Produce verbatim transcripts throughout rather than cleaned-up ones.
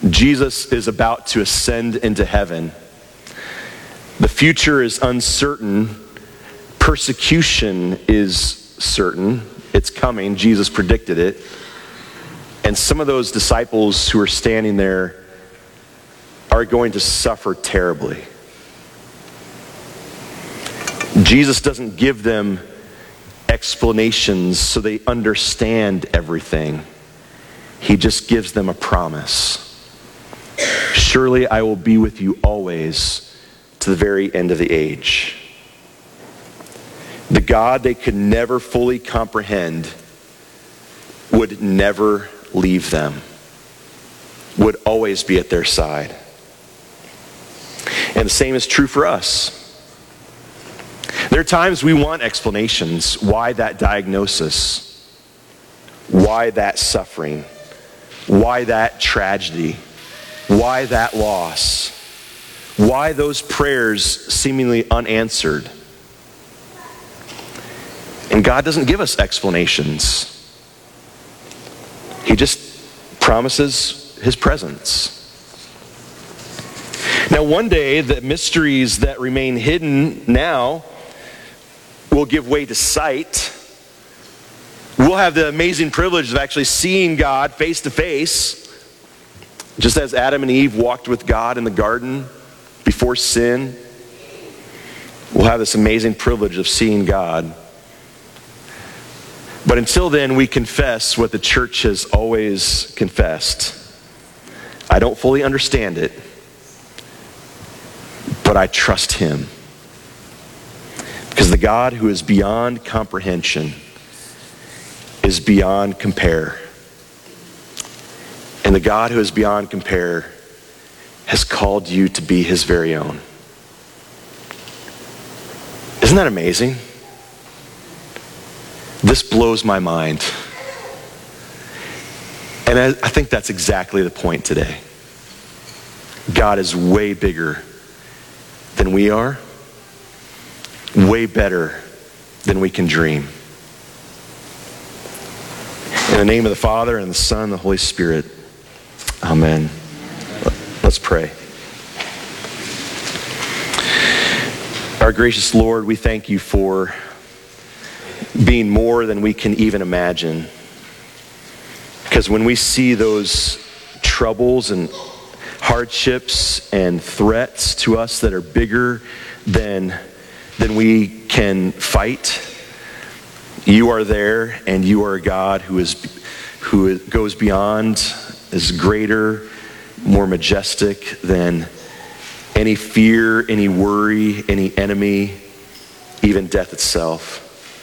Jesus is about to ascend into heaven. The future is uncertain. Persecution is certain. It's coming. Jesus predicted it. And some of those disciples who are standing there are going to suffer terribly. Jesus doesn't give them explanations so they understand everything. He just gives them a promise. Surely I will be with you always to the very end of the age. The God they could never fully comprehend would never leave them, would always be at their side. And the same is true for us. There are times we want explanations. Why that diagnosis? Why that suffering? Why that tragedy? Why that loss? Why those prayers seemingly unanswered? And God doesn't give us explanations. He just promises his presence. Now, one day, the mysteries that remain hidden now will give way to sight. We'll have the amazing privilege of actually seeing God face to face, just as Adam and Eve walked with God in the garden before sin. We'll have this amazing privilege of seeing God. But until then, we confess what the church has always confessed. I don't fully understand it, but I trust him. Because the God who is beyond comprehension is beyond compare. And the God who is beyond compare has called you to be his very own. Isn't that amazing? This blows my mind. And I, I think that's exactly the point today. God is way bigger than we are, way better than we can dream. In the name of the Father, and the Son, and the Holy Spirit, amen. Let's pray. Our gracious Lord, we thank you for being more than we can even imagine. Because when we see those troubles and hardships and threats to us that are bigger than, than we can fight, you are there, and you are a God who is who goes beyond, is greater, more majestic than any fear, any worry, any enemy, even death itself.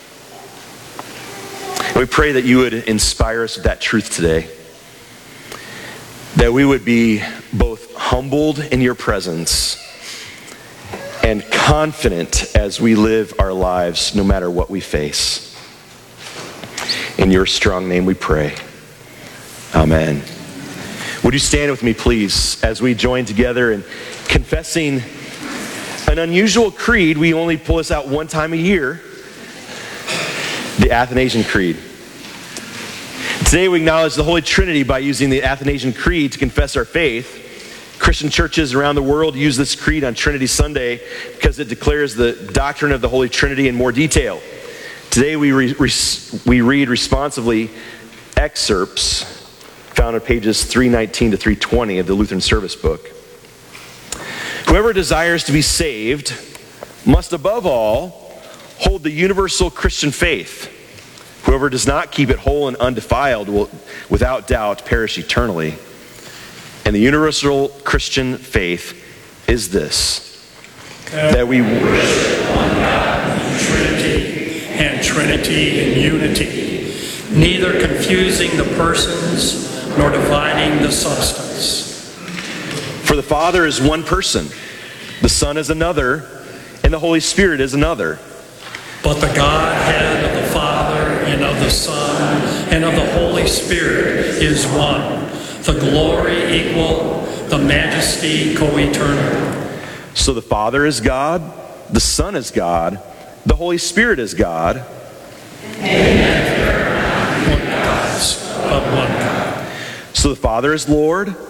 And we pray that you would inspire us with that truth today. That we would be both humbled in your presence and confident as we live our lives, no matter what we face. In your strong name we pray. Amen. Would you stand with me, please, as we join together in confessing an unusual creed. We only pull this out one time a year. The Athanasian Creed. Today we acknowledge the Holy Trinity by using the Athanasian Creed to confess our faith. Christian churches around the world use this creed on Trinity Sunday because it declares the doctrine of the Holy Trinity in more detail. Today we, re- re- we read responsively excerpts found on pages three nineteen to three twenty of the Lutheran Service Book. Whoever desires to be saved must above all hold the universal Christian faith. Whoever does not keep it whole and undefiled will without doubt perish eternally. And the universal Christian faith is this, that we worship one God in Trinity and Trinity in unity, neither confusing the persons nor dividing the substance. For the Father is one person, the Son is another, and the Holy Spirit is another. But the Godhead of the Father and of the Son and of the Holy Spirit is one, the glory equal, the majesty co-eternal. So the Father is God, the Son is God, the Holy Spirit is God. And there are not one gods, but one God. So the Father is Lord, the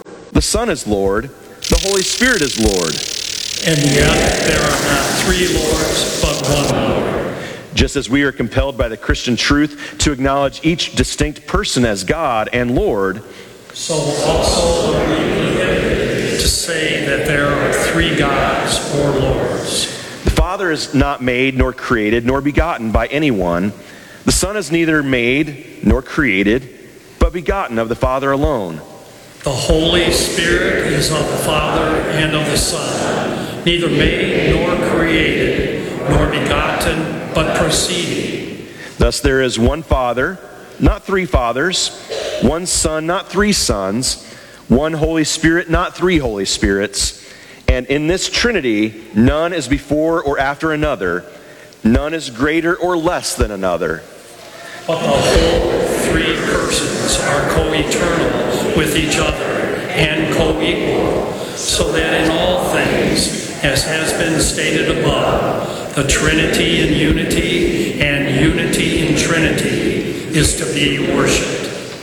Son is Lord, the Holy Spirit is Lord. And yet there are not three Lords, but one Lord. Just as we are compelled by the Christian truth to acknowledge each distinct person as God and Lord, so also are we prohibited to say that there are three gods or lords. The Father is not made, nor created, nor begotten by anyone. The Son is neither made nor created, but begotten of the Father alone. The Holy Spirit is of the Father and of the Son, neither made nor created, nor begotten, but proceeding. Thus there is one Father, not three fathers, one Son, not three sons, one Holy Spirit, not three Holy Spirits. And in this Trinity, none is before or after another, none is greater or less than another. But the whole three persons are co-eternal with each other and co-equal, so that in all things, as has been stated above, the Trinity in unity and unity in Trinity is to be worshipped.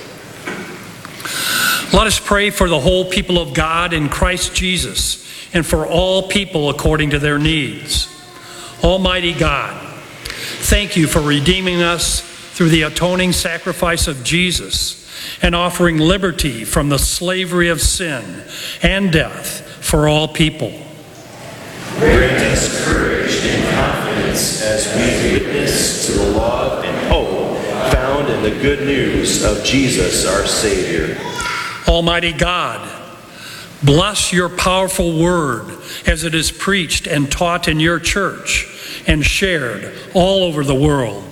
Let us pray for the whole people of God in Christ Jesus and for all people according to their needs. Almighty God, thank you for redeeming us through the atoning sacrifice of Jesus and offering liberty from the slavery of sin and death for all people. Grant us courage and confidence as we witness to the love and hope found in the good news of Jesus our Savior. Almighty God, bless your powerful word as it is preached and taught in your church and shared all over the world.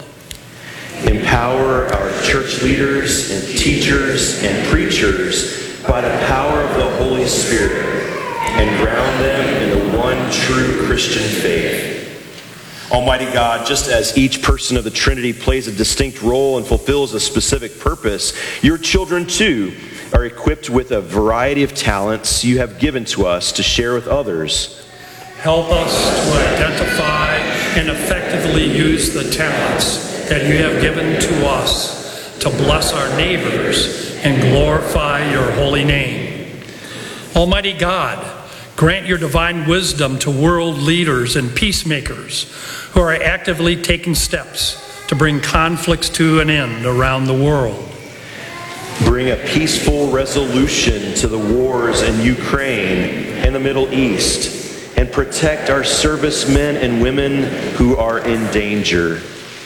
Empower our church leaders and teachers and preachers by the power of the Holy Spirit and ground them in the one true Christian faith. Almighty God, just as each person of the Trinity plays a distinct role and fulfills a specific purpose, your children too are equipped with a variety of talents you have given to us to share with others. Help us to identify and effectively use the talents that you have given to us to bless our neighbors and glorify your holy name. Almighty God, grant your divine wisdom to world leaders and peacemakers who are actively taking steps to bring conflicts to an end around the world. Bring a peaceful resolution to the wars in Ukraine and the Middle East, and protect our servicemen and women who are in danger.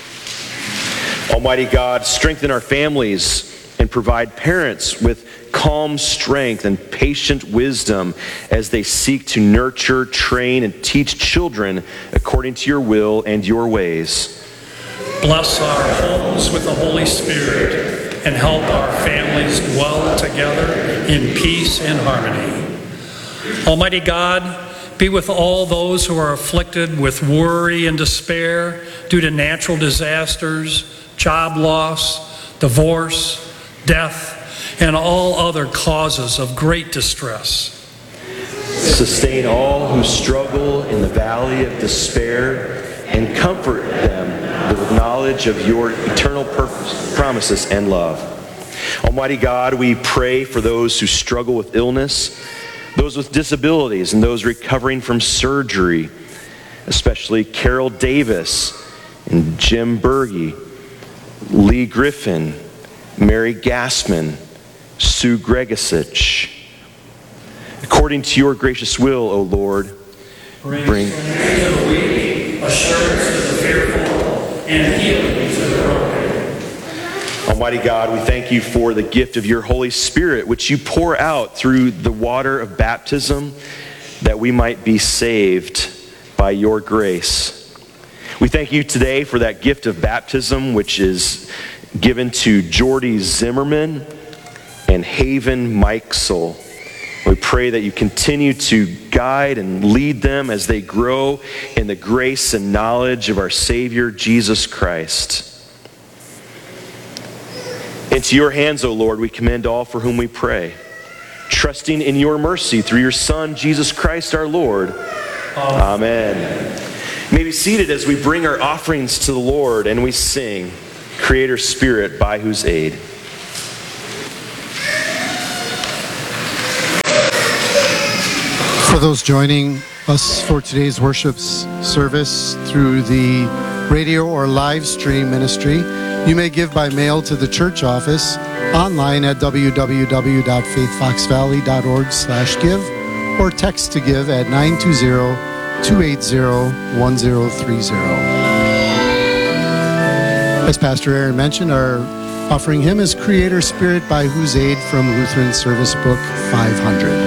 Almighty God, strengthen our families and provide parents with calm strength and patient wisdom as they seek to nurture, train, and teach children according to your will and your ways. Bless our homes with the Holy Spirit and help our families dwell together in peace and harmony. Almighty God, be with all those who are afflicted with worry and despair due to natural disasters, job loss, divorce, death, and all other causes of great distress. Sustain all who struggle in the valley of despair and comfort them with knowledge of your eternal purpose, promises and love. Almighty God, we pray for those who struggle with illness, those with disabilities, and those recovering from surgery, especially Carol Davis and Jim Berge, Lee Griffin, Mary Gassman, Sue Gregasich. According to your gracious will, O Lord, Bring, bring strength to the weak, assurance to the fearful, and healing to the broken. Almighty God, we thank you for the gift of your Holy Spirit, which you pour out through the water of baptism, that we might be saved by your grace. We thank you today for that gift of baptism, which is given to Jordy Zimmerman and Haven Mikesel. We pray that you continue to guide and lead them as they grow in the grace and knowledge of our Savior, Jesus Christ. Into your hands, O Lord, we commend all for whom we pray, trusting in your mercy through your Son, Jesus Christ our Lord. Amen. Amen. You may be seated as we bring our offerings to the Lord and we sing, Creator Spirit, by whose aid. For those joining us for today's worship service through the radio or live stream ministry, you may give by mail to the church office, online at w w w dot faith fox valley dot org slash give, or text to give at nine two zero, two eight zero, one zero three zero. As Pastor Aaron mentioned, our offering hymn is Creator Spirit, by whose aid, from Lutheran Service Book five hundred.